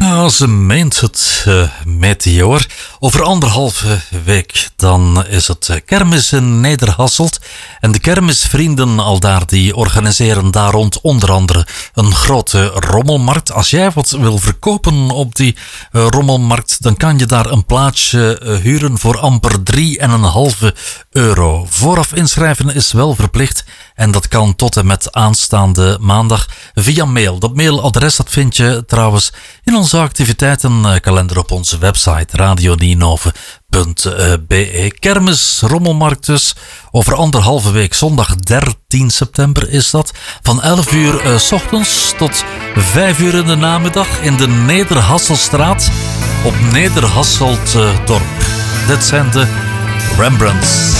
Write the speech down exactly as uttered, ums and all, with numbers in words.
Ja, ze meent het, uh, Meteor. Over anderhalve week dan is het uh, kermis in Nederhasselt. En de kermisvrienden al daar, die organiseren daar rond onder andere een grote rommelmarkt. Als jij wat wil verkopen op die uh, rommelmarkt, dan kan je daar een plaatsje uh, huren voor amper drie en een halve euro. Vooraf inschrijven is wel verplicht en dat kan tot en met aanstaande maandag via mail. Dat mailadres dat vind je trouwens in onze activiteitenkalender op onze website radio ninove punt be. Kermis, rommelmarkt dus. Over anderhalve week, zondag dertien september is dat. Van elf uur uh, 's ochtends tot vijf uur in de namiddag in de Nederhasselstraat op Nederhasselt uh, dorp. Dit zijn de Rembrandts.